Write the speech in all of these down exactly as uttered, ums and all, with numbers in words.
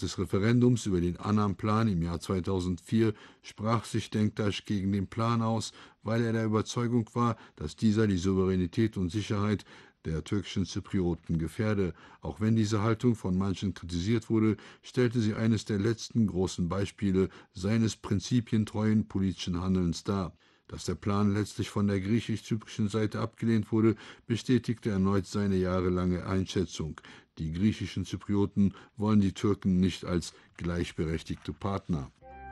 Während des Referendums über den Annan-Plan im Jahr zweitausendvier sprach sich Denktaş gegen den Plan aus, weil er der Überzeugung war, dass dieser die Souveränität und Sicherheit der türkischen Zyprioten gefährde. Auch wenn diese Haltung von manchen kritisiert wurde, stellte sie eines der letzten großen Beispiele seines prinzipientreuen politischen Handelns dar. Dass der Plan letztlich von der griechisch-zyprischen Seite abgelehnt wurde, bestätigte erneut seine jahrelange Einschätzung. Die griechischen Zyprioten wollen die Türken nicht als gleichberechtigte Partner.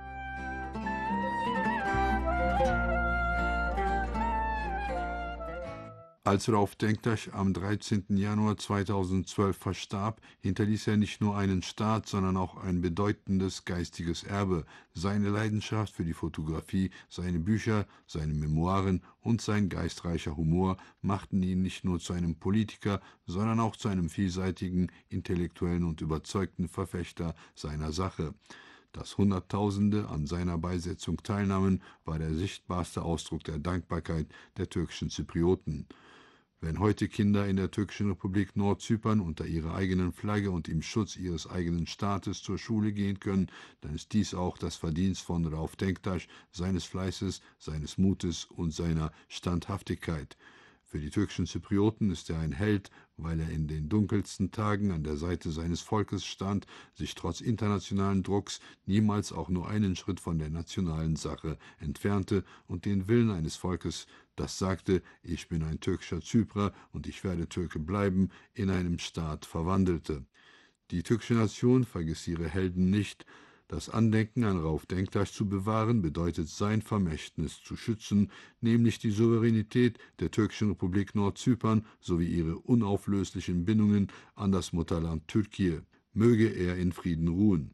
Als Rauf Denktaş am dreizehnten Januar zweitausendzwölf verstarb, hinterließ er nicht nur einen Staat, sondern auch ein bedeutendes geistiges Erbe. Seine Leidenschaft für die Fotografie, seine Bücher, seine Memoiren und sein geistreicher Humor machten ihn nicht nur zu einem Politiker, sondern auch zu einem vielseitigen, intellektuellen und überzeugten Verfechter seiner Sache. Dass Hunderttausende an seiner Beisetzung teilnahmen, war der sichtbarste Ausdruck der Dankbarkeit der türkischen Zyprioten. Wenn heute Kinder in der türkischen Republik Nordzypern unter ihrer eigenen Flagge und im Schutz ihres eigenen Staates zur Schule gehen können, dann ist dies auch das Verdienst von Rauf Denktaş, seines Fleißes, seines Mutes und seiner Standhaftigkeit. Für die türkischen Zyprioten ist er ein Held, weil er in den dunkelsten Tagen an der Seite seines Volkes stand, sich trotz internationalen Drucks niemals auch nur einen Schritt von der nationalen Sache entfernte und den Willen eines Volkes, das sagte, ich bin ein türkischer Zyprer und ich werde Türke bleiben, in einem Staat verwandelte. Die türkische Nation vergiss ihre Helden nicht. Das Andenken an Rauf Denktaş zu bewahren, bedeutet sein Vermächtnis zu schützen, nämlich die Souveränität der türkischen Republik Nordzypern sowie ihre unauflöslichen Bindungen an das Mutterland Türkei. Möge er in Frieden ruhen.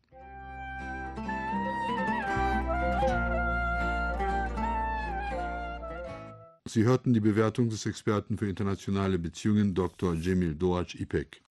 Sie hörten die Bewertung des Experten für internationale Beziehungen Doktor Cemil Doğaç İpek.